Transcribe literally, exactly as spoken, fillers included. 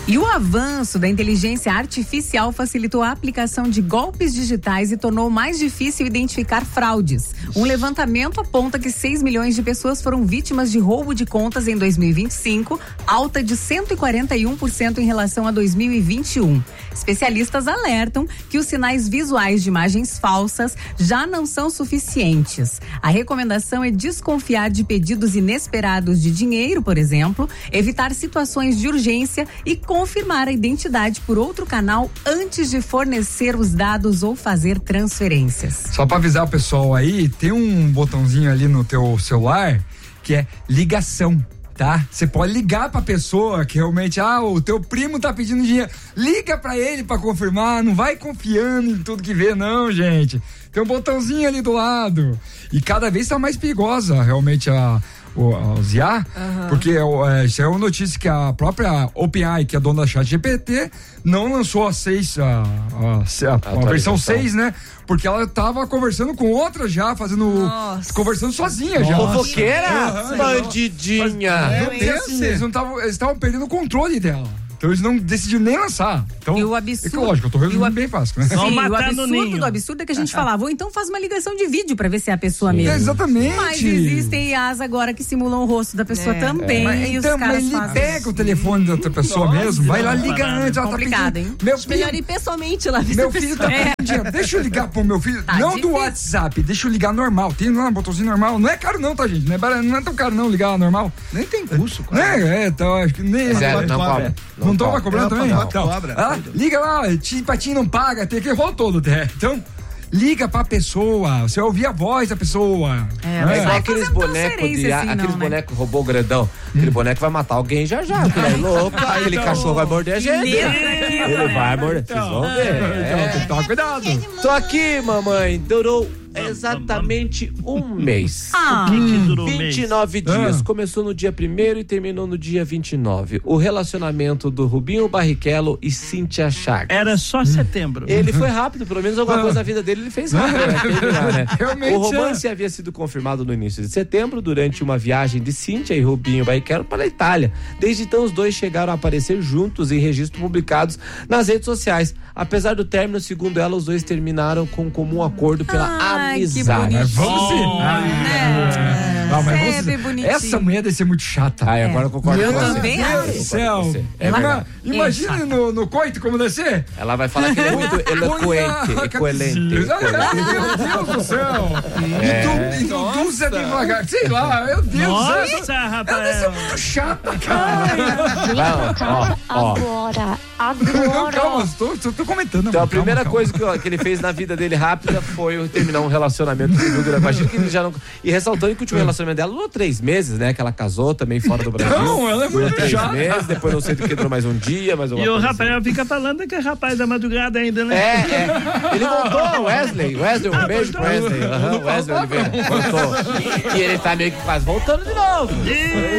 E o avanço da inteligência artificial facilitou a aplicação de golpes digitais e tornou mais difícil identificar fraudes. Um levantamento aponta que seis milhões de pessoas foram vítimas de roubo de contas em dois mil e vinte e cinco, alta de cento e quarenta e um por cento em relação a dois mil e vinte e um. Especialistas alertam que os sinais visuais de imagens falsas já não são suficientes. A recomendação é desconfiar de pedidos inesperados de dinheiro, por exemplo, evitar situações de urgência e confirmar a identidade por outro canal antes de fornecer os dados ou fazer transferências. Só para avisar o pessoal aí, tem um botãozinho ali no teu celular que é ligação. Tá? Você pode ligar pra pessoa que realmente, ah, o teu primo tá pedindo dinheiro. Liga pra ele pra confirmar, não vai confiando em tudo que vê, não, gente. Tem um botãozinho ali do lado. E cada vez tá mais perigosa, realmente, a, o, a, os I A, uhum. Porque é, isso é uma notícia que a própria OpenAI, que é dona da ChatGPT, não lançou a seis, a, a, a, a versão seis, né? Porque ela tava conversando com outra já, fazendo. Nossa. Conversando sozinha. Nossa. Já. Fofoqueira? Uhum, bandidinha. Mas, não, é, assim, eles não estavam perdendo o controle dela. Então eles não decidiram nem lançar. Então, e o absurdo, é lógico, eu tô resumindo ab... bem fácil, né? Sim, o absurdo do absurdo é que a gente falava, ou então faz uma ligação de vídeo pra ver se é a pessoa Sim. mesmo. É, exatamente. Mas existem I As agora que simulam o rosto da pessoa é. também. É. Mas, e então, os caras mas fazem. pega o telefone da outra pessoa Nossa, mesmo, vai lá, liga antes, ela complicado, tá pedindo. Hein? Meu filho, melhor ir pessoalmente lá. Meu filho tá pedindo, deixa eu ligar pro meu filho, tá não difícil. Do WhatsApp, deixa eu ligar normal, tem lá um botãozinho normal, não é caro não, tá gente, não é, não é tão caro não ligar normal. Nem tem curso, cara. É, é, então acho que nem... Zero, não cobra. Não toma cobrando também? Não, então, cobra. Ah, liga lá, Patinho não paga, tem aquele rolo todo, né? Então, liga pra pessoa, você ouvir a voz da pessoa. É, mas é igual aqueles bonecos de assim, aqueles bonecos né? robô grandão. Hum. Aquele boneco vai matar alguém já já. Aquele é louco, aquele então, cachorro vai morder a gente. Ele vai morder. Vocês vão ver. Então, é. tem que tomar cuidado. Tô aqui, mamãe. Durou exatamente um mês. Ah. O que, que durou vinte e nove mês? dias. Ah. Começou no dia primeiro e terminou no dia vinte e nove. O relacionamento do Rubinho Barrichello e Cíntia Chagas. Era só setembro. Ele foi rápido, pelo menos alguma coisa na vida dele ele fez rápido. Né? Terminar, né? Realmente, o romance é. havia sido confirmado no início de setembro, durante uma viagem de Cíntia e Rubinho Barrichello para a Itália. Desde então, os dois chegaram a aparecer juntos em registros publicados nas redes sociais. Apesar do término, segundo ela, os dois terminaram com um comum acordo pela Ai, amizade. Mas vamos sim. Oh, é. Não, mas vamos, essa mulher deve ser muito chata. Ai, agora eu concordo eu com você. Eu também acho. Meu Deus do céu. É Ima, imagina no, no coito como deve ser. Ela vai falar que ele é muito eloquente, ecoelente. Meu Deus do céu. E do dúzia devagar. Sei lá, meu Deus do céu. Nossa, rapaz. Ela deve ser muito chata, cara. Ó, ó. Agora, agora. Calma, tô, tô, tô comentando. Então, calma, a primeira calma. coisa que, que ele fez na vida dele rápida foi terminar um relacionamento com o Imagina que ele já não. E ressaltando que o último relacionamento dela durou três meses, né? Que ela casou também fora do Brasil. Não, ela é muito três chata. meses, depois não sei do que durou mais um dia, mas E o Rafael assim. Fica falando que é rapaz da madrugada ainda, né? É, é. Ele voltou, Wesley. Wesley, um ah, beijo pro Wesley. Uhum, Wesley Oliveira. Voltou. E ele tá meio que quase voltando de novo.